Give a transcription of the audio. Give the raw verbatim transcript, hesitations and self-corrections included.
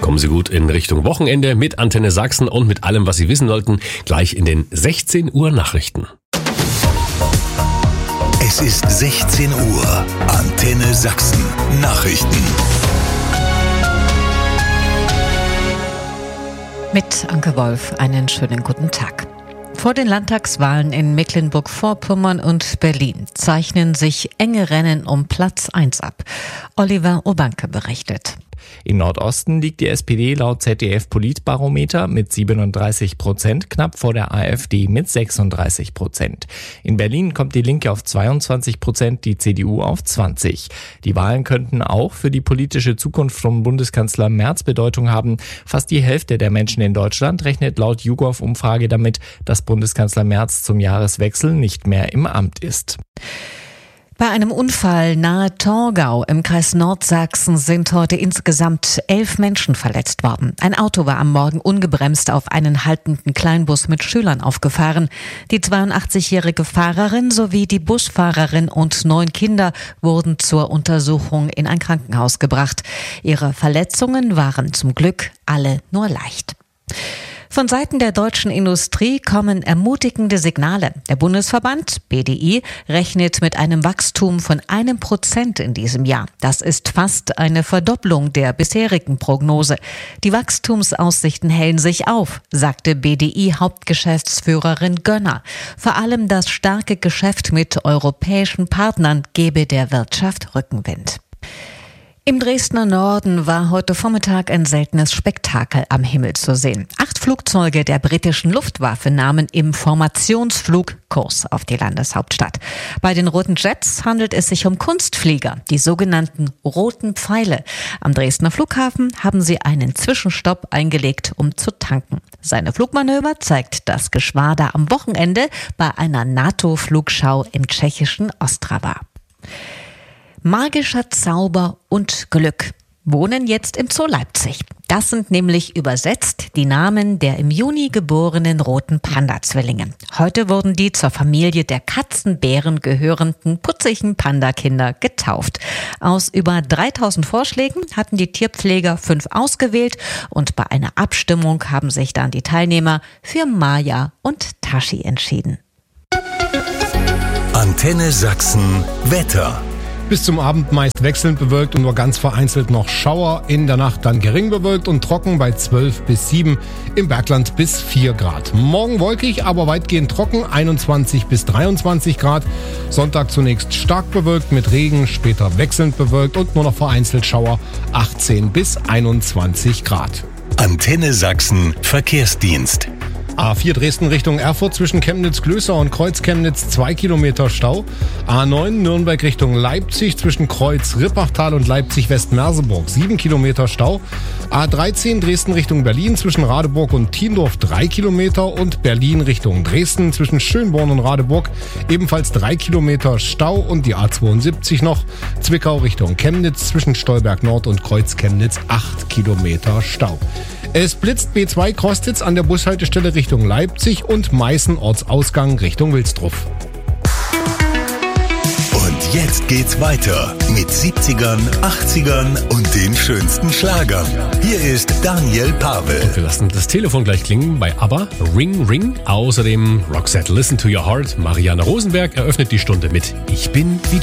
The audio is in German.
Kommen Sie gut in Richtung Wochenende mit Antenne Sachsen und mit allem, was Sie wissen sollten, gleich in den sechzehn Uhr Nachrichten. Es ist sechzehn Uhr. Antenne Sachsen. Nachrichten. Mit Anke Wolf einen schönen guten Tag. Vor den Landtagswahlen in Mecklenburg-Vorpommern und Berlin zeichnen sich enge Rennen um Platz eins ab. Oliver Urbanke berichtet. Im Nordosten liegt die S P D laut Z D F-Politbarometer mit siebenunddreißig Prozent knapp vor der AfD mit sechsunddreißig Prozent. In Berlin kommt die Linke auf zweiundzwanzig Prozent, die C D U auf zwanzig. Die Wahlen könnten auch für die politische Zukunft von Bundeskanzler Merz Bedeutung haben. Fast die Hälfte der Menschen in Deutschland rechnet laut YouGov-Umfrage damit, dass Bundeskanzler Merz zum Jahreswechsel nicht mehr im Amt ist. Bei einem Unfall nahe Torgau im Kreis Nordsachsen sind heute insgesamt elf Menschen verletzt worden. Ein Auto war am Morgen ungebremst auf einen haltenden Kleinbus mit Schülern aufgefahren. Die zweiundachtzigjährige Fahrerin sowie die Busfahrerin und neun Kinder wurden zur Untersuchung in ein Krankenhaus gebracht. Ihre Verletzungen waren zum Glück alle nur leicht. Von Seiten der deutschen Industrie kommen ermutigende Signale. Der Bundesverband B D I rechnet mit einem Wachstum von einem Prozent in diesem Jahr. Das ist fast eine Verdopplung der bisherigen Prognose. Die Wachstumsaussichten hellen sich auf, sagte B D I-Hauptgeschäftsführerin Gönner. Vor allem das starke Geschäft mit europäischen Partnern gebe der Wirtschaft Rückenwind. Im Dresdner Norden war heute Vormittag ein seltenes Spektakel am Himmel zu sehen. Acht Flugzeuge der britischen Luftwaffe nahmen im Formationsflug Kurs auf die Landeshauptstadt. Bei den roten Jets handelt es sich um Kunstflieger, die sogenannten roten Pfeile. Am Dresdner Flughafen haben sie einen Zwischenstopp eingelegt, um zu tanken. Seine Flugmanöver zeigt das Geschwader am Wochenende bei einer NATO-Flugschau im tschechischen Ostrava. Magischer Zauber und Glück wohnen jetzt im Zoo Leipzig. Das sind nämlich übersetzt die Namen der im Juni geborenen roten Panda-Zwillinge. Heute wurden die zur Familie der Katzenbären gehörenden putzigen Panda-Kinder getauft. Aus über dreitausend Vorschlägen hatten die Tierpfleger fünf ausgewählt und bei einer Abstimmung haben sich dann die Teilnehmer für Maya und Tashi entschieden. Antenne Sachsen Wetter. Bis zum Abend meist wechselnd bewölkt und nur ganz vereinzelt noch Schauer. In der Nacht dann gering bewölkt und trocken bei zwölf bis sieben, im Bergland bis vier Grad. Morgen wolkig, aber weitgehend trocken, einundzwanzig bis dreiundzwanzig Grad. Sonntag zunächst stark bewölkt mit Regen, später wechselnd bewölkt und nur noch vereinzelt Schauer, achtzehn bis einundzwanzig Grad. Antenne Sachsen Verkehrsdienst. A vier Dresden Richtung Erfurt zwischen Chemnitz-Glößau und Kreuz-Chemnitz zwei Kilometer Stau. A neun Nürnberg Richtung Leipzig zwischen Kreuz-Rippachtal und Leipzig-West-Merseburg sieben Kilometer Stau. A dreizehn Dresden Richtung Berlin zwischen Radeburg und Thiendorf drei Kilometer und Berlin Richtung Dresden zwischen Schönborn und Radeburg ebenfalls drei Kilometer Stau und die A zweiundsiebzig noch Zwickau Richtung Chemnitz zwischen Stolberg Nord und Kreuz-Chemnitz acht Kilometer Stau. Es blitzt B zwei Krostitz an der Bushaltestelle Richtung Leipzig und Meißen Ortsausgang Richtung Wilsdruff. Und jetzt geht's weiter mit siebzigern, achtzigern und den schönsten Schlagern. Hier ist Daniel Pavel. Wir lassen das Telefon gleich klingen bei ABBA, Ring Ring. Außerdem Roxette, Listen to Your Heart. Marianne Rosenberg eröffnet die Stunde mit Ich bin wie du.